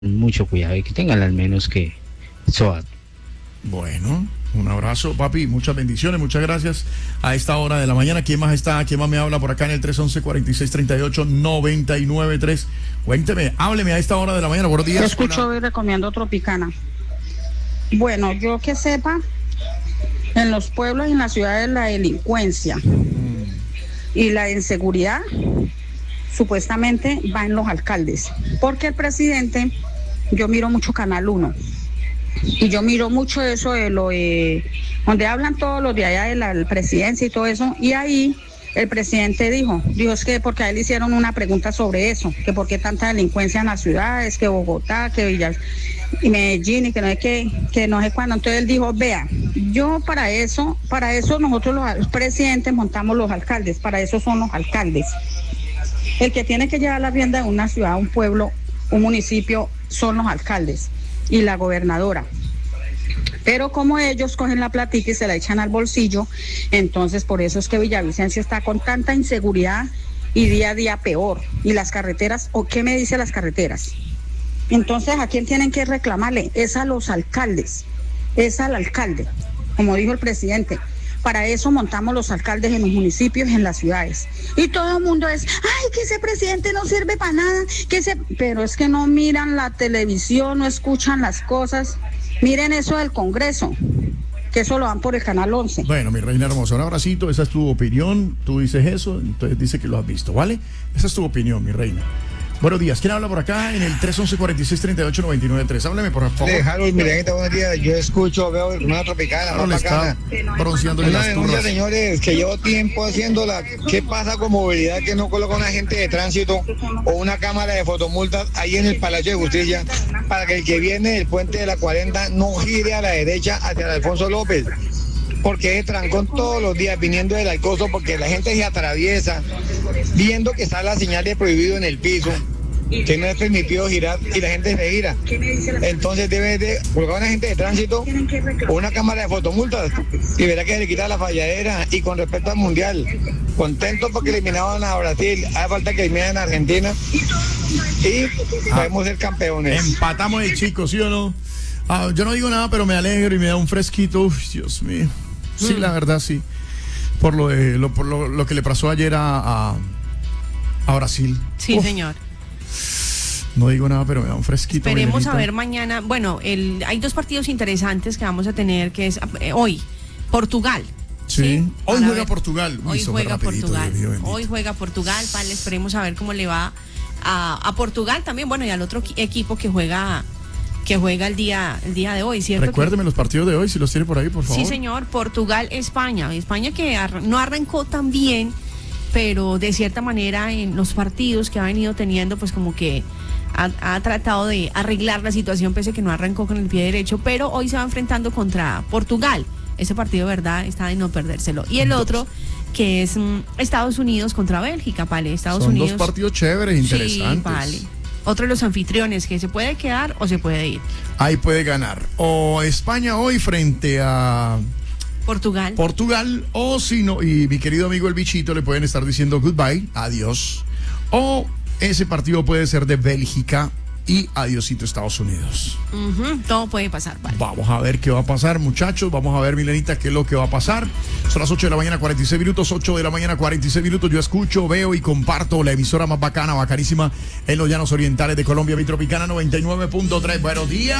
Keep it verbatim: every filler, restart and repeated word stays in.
mucho cuidado y que tengan al menos que SOAT. Bueno, un abrazo, papi, muchas bendiciones, muchas gracias a esta hora de la mañana. ¿Quién más está? ¿Quién más me habla por acá en el tres once, cuarenta y seis, treinta y ocho, noventa y nueve tres? Cuénteme, hábleme a esta hora de la mañana. Buenos días. Yo escucho hoy recomiendo Tropicana. Bueno, yo que sepa, en los pueblos y en las ciudades la delincuencia mm. y la inseguridad supuestamente va en los alcaldes, porque el presidente, yo miro mucho Canal uno y yo miro mucho eso de lo de donde hablan todos los de allá de la presidencia y todo eso, y ahí el presidente dijo, dijo es que porque a él hicieron una pregunta sobre eso, que por qué tanta delincuencia en las ciudades, que Bogotá, que Villas y Medellín y que no sé qué, que no sé cuándo. Entonces él dijo, vea, yo para eso, para eso nosotros los presidentes montamos los alcaldes, para eso son los alcaldes. El que tiene que llevar la rienda de una ciudad, un pueblo, un municipio, son los alcaldes y la gobernadora. Pero como ellos cogen la platica y se la echan al bolsillo, entonces por eso es que Villavicencio está con tanta inseguridad y día a día peor. Y las carreteras, ¿o qué me dice las carreteras? Entonces, ¿a quién tienen que reclamarle? Es a los alcaldes, es al alcalde, como dijo el presidente. Para eso montamos los alcaldes en los municipios y en las ciudades. Y todo el mundo es, ay, que ese presidente no sirve para nada, que ese... pero es que no miran la televisión, no escuchan las cosas. Miren eso del Congreso, que eso lo dan por el Canal once. Bueno, mi reina hermosa, un abracito, esa es tu opinión, tú dices eso, entonces dice que lo has visto, ¿vale? Esa es tu opinión, mi reina. Buenos días, ¿quién habla por acá en el tres once, cuarenta y seis, treinta y ocho, noventa y nueve tres? Hábleme, por favor. Sí, Harold, Milenita, buenos días. Yo escucho, veo una Tropicana, no está pronunciándole una las denuncia, turras. Señores, que llevo tiempo haciéndola. ¿Qué pasa con movilidad que no coloca un agente de tránsito o una cámara de fotomultas ahí en el Palacio de Justicia para que el que viene del puente de la cuarenta no gire a la derecha hacia el Alfonso López? Porque es trancón todos los días viniendo del Alcoso, porque la gente se atraviesa viendo que está la señal de prohibido en el piso, que no es permitido girar y la gente se gira. Entonces debe de colocar una agente de tránsito o una cámara de fotomultas y verá que se le quita la falladera. Y con respecto al mundial, contento porque eliminaban a Brasil, hace falta que eliminen a Argentina y ah, podemos ser campeones. Empatamos el chico, ¿sí o no? Ah, yo no digo nada, pero me alegro y me da un fresquito. Uf, Dios mío. Sí, mm. la verdad sí. Por lo de, lo, por lo, lo que le pasó ayer a, a, a Brasil. Sí, Uf. señor. No digo nada, pero me da un fresquito. Esperemos a ver mañana. Bueno, el, hay dos partidos interesantes que vamos a tener, que es eh, hoy, Portugal. Sí, ¿sí? Hoy Para juega ver. Portugal. Hoy Uy, juega Portugal. Hoy juega Portugal, vale, esperemos a ver cómo le va a, a Portugal también, bueno, y al otro equipo que juega que juega el día el día de hoy, ¿cierto? Recuérdeme que... los partidos de hoy, si los tiene por ahí, por favor. Sí, señor, Portugal, España. España que ar- no arrancó tan bien, pero de cierta manera en los partidos que ha venido teniendo, pues como que ha, ha tratado de arreglar la situación, pese a que no arrancó con el pie derecho, pero hoy se va enfrentando contra Portugal. Ese partido, verdad, está de no perdérselo. Y el otro, que es um, Estados Unidos contra Bélgica, vale. Estados Son Unidos. Son dos partidos chéveres, interesantes. Sí, vale. Otro de los anfitriones, que se puede quedar o se puede ir. Ahí puede ganar. O España hoy frente a Portugal. Portugal, o si no, y mi querido amigo el bichito le pueden estar diciendo goodbye, adiós. O ese partido puede ser de Bélgica y adiosito Estados Unidos. Uh-huh, todo puede pasar, vale. Vamos a ver qué va a pasar, muchachos. Vamos a ver, Milenita, qué es lo que va a pasar. Son las ocho de la mañana, cuarenta y seis minutos. ocho de la mañana, cuarenta y seis minutos. Yo escucho, veo y comparto la emisora más bacana, bacanísima en los llanos orientales de Colombia, mi Tropicana noventa y nueve punto tres. Buenos días.